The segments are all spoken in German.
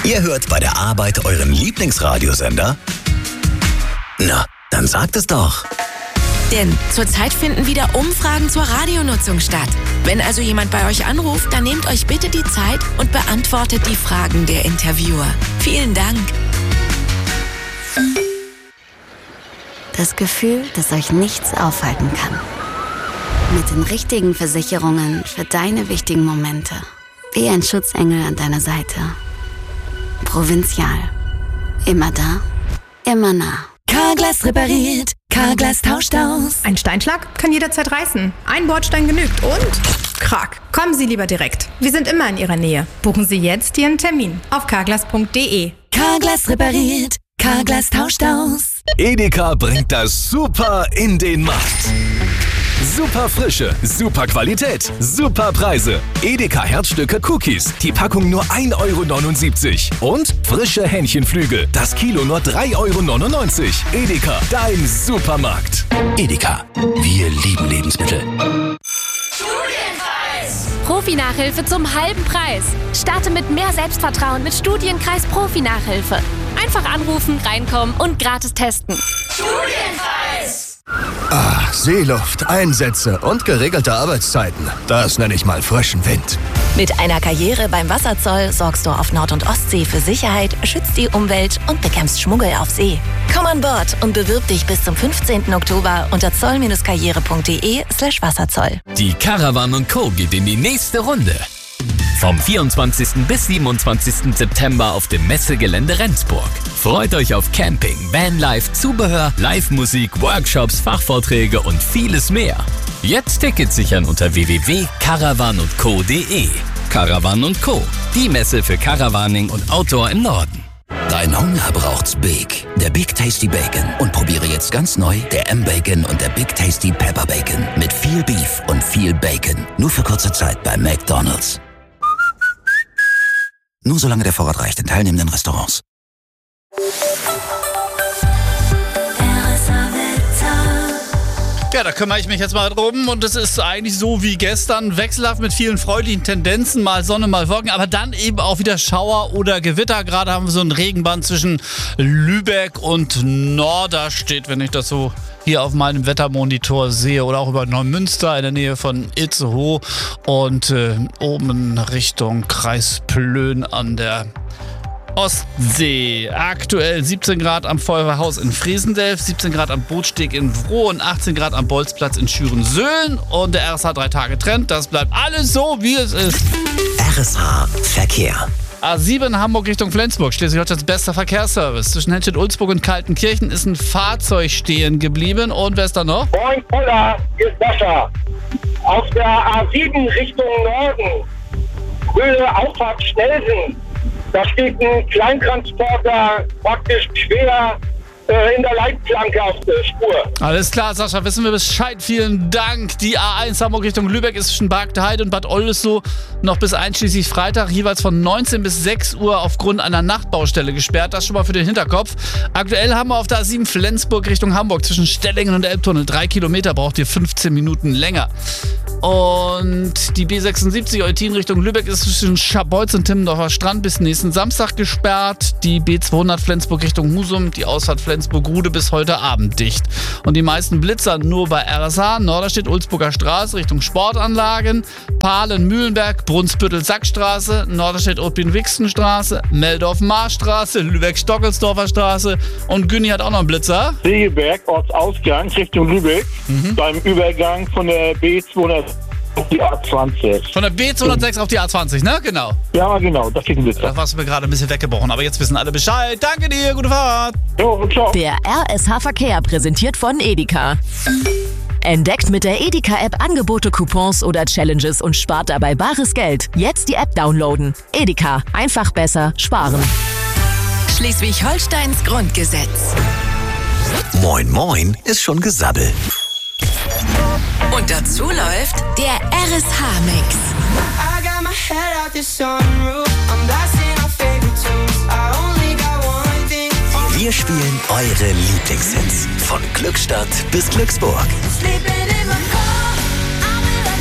Ihr hört bei der Arbeit euren Lieblingsradiosender? Na, dann sagt es doch. Denn zurzeit finden wieder Umfragen zur Radionutzung statt. Wenn also jemand bei euch anruft, dann nehmt euch bitte die Zeit und beantwortet die Fragen der Interviewer. Vielen Dank. Das Gefühl, dass euch nichts aufhalten kann. Mit den richtigen Versicherungen für deine wichtigen Momente. Wie ein Schutzengel an deiner Seite. Provinzial. Immer da, immer nah. Carglass repariert, Carglass tauscht aus. Ein Steinschlag kann jederzeit reißen. Ein Bordstein genügt und Krach. Kommen Sie lieber direkt. Wir sind immer in Ihrer Nähe. Buchen Sie jetzt Ihren Termin auf carglass.de. Carglass repariert, Carglass tauscht aus. Edeka bringt das Super in den Markt. Super Frische, super Qualität, super Preise. Edeka Herzstücke Cookies, die Packung nur 1,79 €. Und frische Hähnchenflügel, das Kilo nur 3,99 €. Edeka, dein Supermarkt. Edeka, wir lieben Lebensmittel. Profi-Nachhilfe zum halben Preis. Starte mit mehr Selbstvertrauen mit Studienkreis Profi-Nachhilfe. Einfach anrufen, reinkommen und gratis testen. Studienkreis! Seeluft, Einsätze und geregelte Arbeitszeiten. Das nenne ich mal frischen Wind. Mit einer Karriere beim Wasserzoll sorgst du auf Nord- und Ostsee für Sicherheit, schützt die Umwelt und bekämpfst Schmuggel auf See. Komm an Bord und bewirb dich bis zum 15. Oktober unter zoll-karriere.de/Wasserzoll. Die Caravan & Co. geht in die nächste Runde. Vom 24. bis 27. September auf dem Messegelände Rendsburg. Freut euch auf Camping, Vanlife, Zubehör, Live-Musik, Workshops, Fachvorträge und vieles mehr. Jetzt Tickets sichern unter www.caravanundco.de. Caravan & Co., die Messe für Caravaning und Outdoor im Norden. Dein Hunger braucht's Big. Der Big Tasty Bacon. Und probiere jetzt ganz neu der M-Bacon und der Big Tasty Pepper Bacon. Mit viel Beef und viel Bacon. Nur für kurze Zeit bei McDonald's. Nur solange der Vorrat reicht in teilnehmenden Restaurants. Ja, da kümmere ich mich jetzt mal drum und es ist eigentlich so wie gestern, wechselhaft mit vielen freundlichen Tendenzen, mal Sonne, mal Wolken, aber dann eben auch wieder Schauer oder Gewitter. Gerade haben wir so ein Regenband zwischen Lübeck und Norderstedt, wenn ich das so hier auf meinem Wettermonitor sehe, oder auch über Neumünster in der Nähe von Itzehoe und oben Richtung Kreis Plön an der Ostsee. Aktuell 17 Grad am Feuerwehrhaus in Friesendelf, 17 Grad am Bootsteg in Vroh und 18 Grad am Bolzplatz in Schüren-Söhlen. Und der RSH 3-Tage-Trend, das bleibt alles so, wie es ist. RSH Verkehr. A7 Hamburg Richtung Flensburg, Schleswig-Holsteins bester Verkehrsservice. Zwischen Henstedt-Ulzburg und Kaltenkirchen ist ein Fahrzeug stehen geblieben. Und wer ist da noch? Moin, Poller, hier ist Sascha. Auf der A7 Richtung Norden, Höhe Auffahrt Stelsen. Da steht ein Kleintransporter praktisch quer in der Leitplanke auf der Spur. Alles klar, Sascha, wissen wir Bescheid. Vielen Dank. Die A1 Hamburg Richtung Lübeck ist zwischen Bargteheide und Bad Oldesloe noch bis einschließlich Freitag jeweils von 19 bis 6 Uhr aufgrund einer Nachtbaustelle gesperrt. Das schon mal für den Hinterkopf. Aktuell haben wir auf der A7 Flensburg Richtung Hamburg zwischen Stellingen und Elbtunnel 3 Kilometer, braucht ihr 15 Minuten länger. Und die B76 Eutin Richtung Lübeck ist zwischen Scharbeutz und Timmendorfer Strand bis nächsten Samstag gesperrt. Die B200 Flensburg Richtung Husum, die Ausfahrt Flensburg-Rude bis heute Abend dicht. Und die meisten Blitzer nur bei RSH, Norderstedt, Ulzburger Straße Richtung Sportanlagen, Pahlen, Mühlenberg, Brunsbüttel-Sackstraße, Norderstedt, Otpin-Wixenstraße, Meldorf-Marstraße, Lübeck-Stockelsdorfer Straße und Günni hat auch noch einen Blitzer. Segeberg, Ortsausgang Richtung Lübeck, beim Übergang von der B200 auf die A20. Von der B206 auf die A20, ne? Genau. Ja, genau, das geht ein Blitzer. Da warst du mir gerade ein bisschen weggebrochen, aber jetzt wissen alle Bescheid. Danke dir, gute Fahrt. Jo, ciao. Der RSH Verkehr präsentiert von Edeka. Entdeckt mit der Edeka-App Angebote, Coupons oder Challenges und spart dabei bares Geld. Jetzt die App downloaden. Edeka. Einfach besser sparen. Schleswig-Holsteins Grundgesetz. Moin Moin ist schon Gesabbel. Und dazu läuft der RSH-Mix. Wir spielen eure Lieblingshits von Glückstadt bis Glücksburg.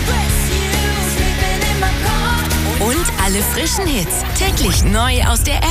Und alle frischen Hits täglich neu aus der App.